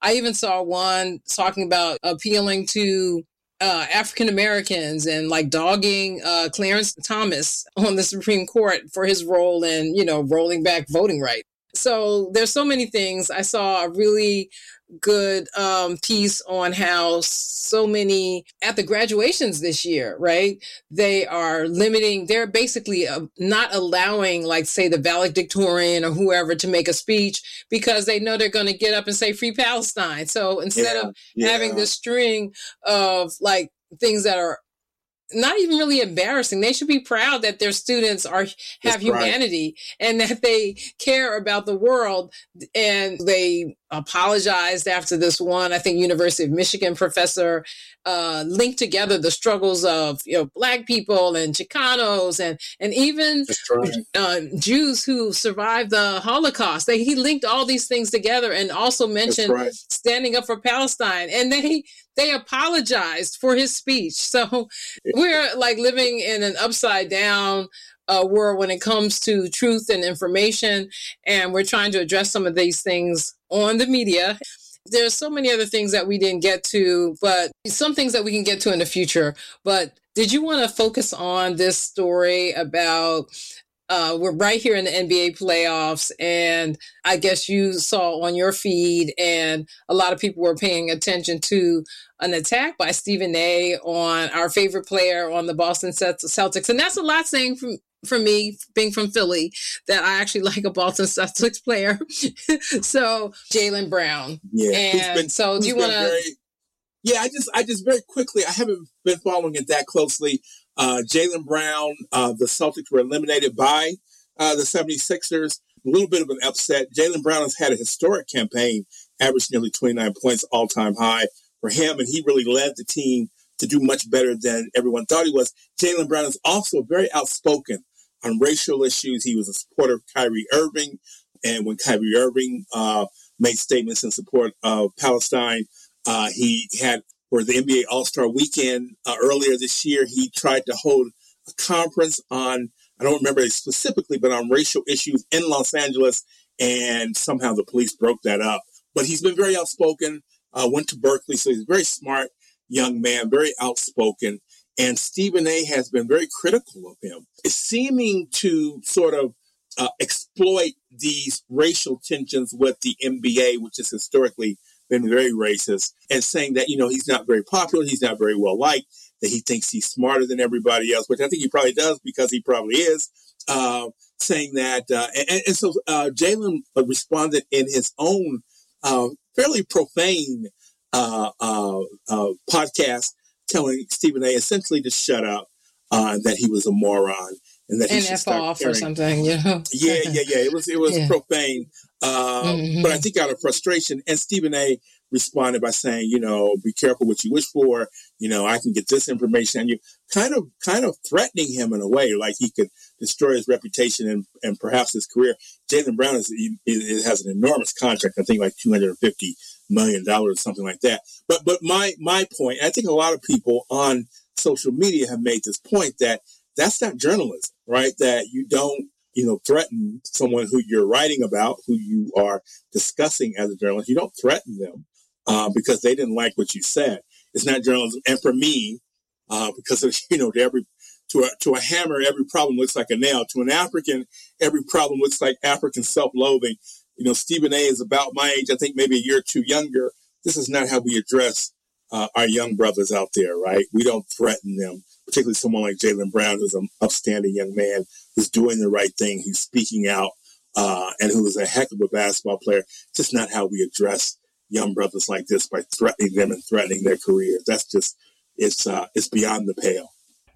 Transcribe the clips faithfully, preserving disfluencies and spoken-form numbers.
I even saw one talking about appealing to uh, African Americans and like dogging uh, Clarence Thomas on the Supreme Court for his role in, you know, rolling back voting rights. So there's so many things. I saw a really good um, piece on how so many at the graduations this year, right? They are limiting, they're basically uh, not allowing, like, say, the valedictorian or whoever to make a speech because they know they're going to get up and say Free Palestine. So instead yeah, of yeah. having this string of like things that are not even really embarrassing, they should be proud that their students are have That's humanity right. and that they care about the world. And they apologized after this one, I think University of Michigan professor uh, linked together the struggles of, you know, Black people and Chicanos and and even right. uh, Jews who survived the Holocaust. They, he linked all these things together and also mentioned right. standing up for Palestine. And they they apologized for his speech. So we're like living in an upside down uh, world when it comes to truth and information. And we're trying to address some of these things on the media. There's so many other things that we didn't get to, but some things that we can get to in the future. But did you want to focus on this story about Uh, we're right here in the N B A playoffs, and I guess you saw on your feed, and a lot of people were paying attention to an attack by Stephen A. on our favorite player on the Boston Celtics. And that's a lot saying from for me, being from Philly, that I actually like a Boston Celtics player. So Jaylen Brown. Yeah. And been, so do you want to... Yeah, I just, I just very quickly, I haven't been following it that closely. Uh, Jaylen Brown, uh, the Celtics were eliminated by uh, the seventy-sixers. A little bit of an upset. Jaylen Brown has had a historic campaign, averaged nearly twenty-nine points, all-time high for him, and he really led the team to do much better than everyone thought he was. Jaylen Brown is also very outspoken on racial issues. He was a supporter of Kyrie Irving, and when Kyrie Irving uh, made statements in support of Palestine, uh, he had, for the N B A All-Star Weekend uh, earlier this year, he tried to hold a conference on, I don't remember it specifically, but on racial issues in Los Angeles, and somehow the police broke that up. But he's been very outspoken, uh, went to Berkeley, so he's a very smart young man, very outspoken. And Stephen A. has been very critical of him. It's seeming to sort of uh, exploit these racial tensions with the N B A, which has historically been very racist, and saying that, you know, he's not very popular, he's not very well liked, that he thinks he's smarter than everybody else, which I think he probably does because he probably is, uh, saying that. Uh, and, and so uh, Jaylen responded in his own uh, fairly profane uh, uh, uh, podcast, telling Stephen A. essentially to shut up, uh, that he was a moron, and that he and should F start off caring. Or something, you know? yeah, yeah, yeah. It was it was yeah. profane, uh, mm-hmm. but I think out of frustration. And Stephen A. responded by saying, you know, be careful what you wish for. You know, I can get this information, and you kind of kind of threatening him in a way, like he could destroy his reputation and, and perhaps his career. Jaylen Brown is, is has an enormous contract, I think like two hundred fifty million dollars, something like that. But but my my point, I think a lot of people on social media have made this point that that's not journalism, right? That you don't, you know, threaten someone who you're writing about, who you are discussing as a journalist. You don't threaten them uh, because they didn't like what you said. It's not journalism. And for me, uh, because of, you know, to every to a to a hammer, every problem looks like a nail. To an African, every problem looks like African self-loathing. You know, Stephen A. is about my age. I think maybe a year or two younger. This is not how we address uh, our young brothers out there, right? We don't threaten them, particularly someone like Jaylen Brown, who's an upstanding young man who's doing the right thing, who's speaking out, uh, and who is a heck of a basketball player. It's just not how we address young brothers like this, by threatening them and threatening their careers. That's just, it's uh, it's beyond the pale.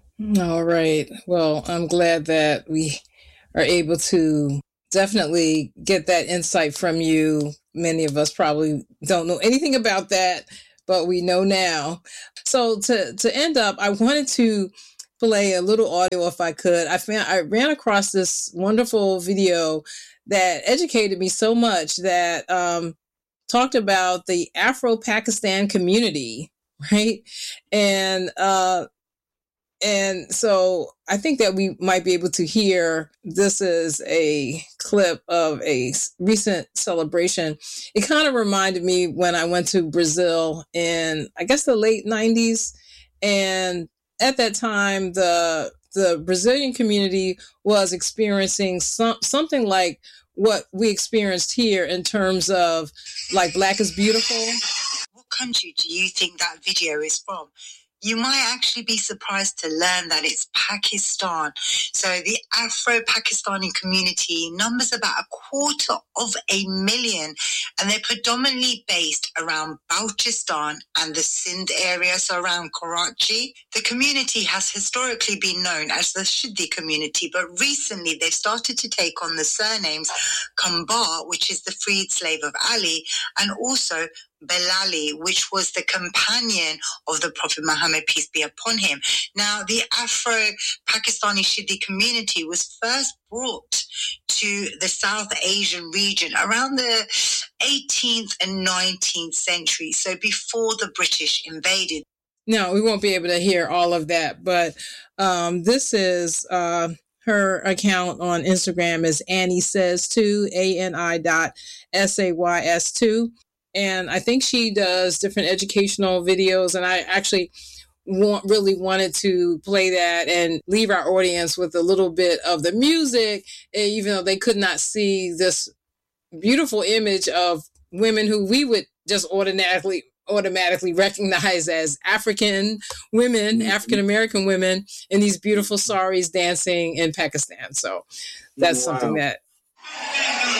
All right. Well, I'm glad that we are able to definitely get that insight from you. Many of us probably don't know anything about that, but we know now. So to, to end up, I wanted to play a little audio if I could. I found, I ran across this wonderful video that educated me so much, that um, talked about the Afro-Pakistan community, right? And uh, And so I think that we might be able to hear, this is a clip of a recent celebration. It kind of reminded me when I went to Brazil in, I guess, the late nineties. And at that time, the the Brazilian community was experiencing some, something like what we experienced here in terms of like Black is Beautiful. What country do you think that video is from? You might actually be surprised to learn that it's Pakistan. So the Afro-Pakistani community numbers about a quarter of a million, and they're predominantly based around Balochistan and the Sindh area, so around Karachi. The community has historically been known as the Shiddi community, but recently they've started to take on the surnames Kambar, which is the freed slave of Ali, and also Bilali, which was the companion of the Prophet Muhammad, peace be upon him. Now, the Afro-Pakistani Shiddi community was first brought to the South Asian region around the eighteenth and nineteenth century, so before the British invaded. No, we won't be able to hear all of that, but um, this is uh, her account on Instagram is Annie Says Two, A N I dot S A Y S two. And I think she does different educational videos. And I actually want, really wanted to play that and leave our audience with a little bit of the music, even though they could not see this beautiful image of women who we would just automatically automatically recognize as African women, mm-hmm. African-American women in these beautiful saris dancing in Pakistan. So that's wow. something that